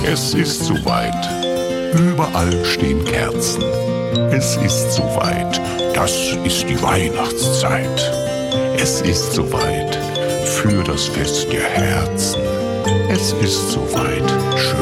Es ist soweit. Überall stehen Kerzen. Es ist soweit. Das ist die Weihnachtszeit. Es ist soweit für das Fest der Herzen. Es ist soweit.